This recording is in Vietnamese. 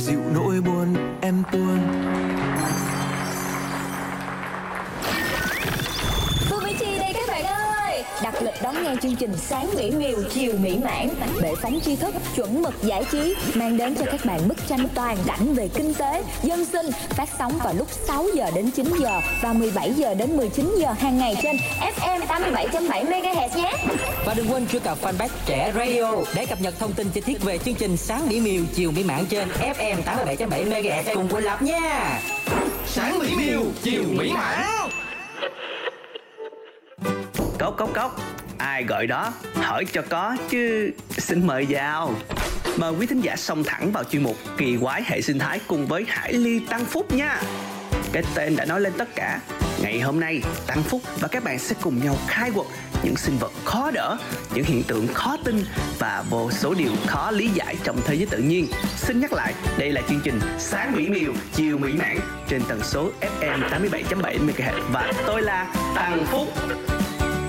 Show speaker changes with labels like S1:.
S1: dịu nỗi buồn em tuôn.
S2: Phương Mỹ Chi đây các bạn ơi. Đặt lịch đón nghe chương trình Sáng mỹ miều chiều mỹ mãn, bệ phóng tri thức, chuẩn mực giải trí, mang đến cho các bạn bức tranh toàn cảnh về kinh tế, dân sinh, phát sóng vào lúc 6 giờ đến 9 giờ và 17 giờ đến 19 giờ hàng ngày trên FM 87.7 MHz nhé.
S3: Và đừng quên truy cập fanpage Trẻ Radio để cập nhật thông tin chi tiết về chương trình Sáng mỹ miều chiều mỹ mãn trên FM 87.7 MHz cùng Quỳnh Lập nha.
S4: Sáng mỹ miều chiều mỹ mãn.
S5: Cốc cốc cốc, ai gọi đó, hỏi cho có chứ. Xin mời vào. Mời quý thính giả xông thẳng vào chuyên mục Kỳ quái hệ sinh thái cùng với Hải Ly Tăng Phúc nha. Cái tên đã nói lên tất cả. Ngày hôm nay, Tăng Phúc và các bạn sẽ cùng nhau khai quật những sinh vật khó đỡ, những hiện tượng khó tin và vô số điều khó lý giải trong thế giới tự nhiên. Xin nhắc lại, đây là chương trình Sáng mỹ miều chiều mỹ mãn trên tần số FM 87.7 MHz và tôi là Tăng Phúc.